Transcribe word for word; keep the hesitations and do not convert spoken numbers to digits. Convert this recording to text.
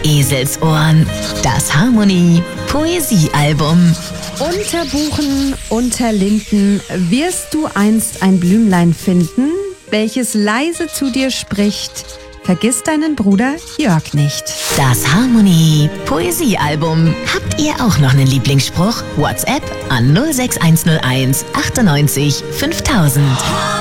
Eselsohren. Das Harmonie Poesiealbum. Unter Buchen, unter Linden wirst du einst ein Blümlein finden, welches leise zu dir spricht. Vergiss deinen Bruder Jörg nicht. Das Harmonie Poesiealbum. Habt ihr auch noch einen Lieblingsspruch? WhatsApp an null sechs eins null eins achtundneunzig fünftausend.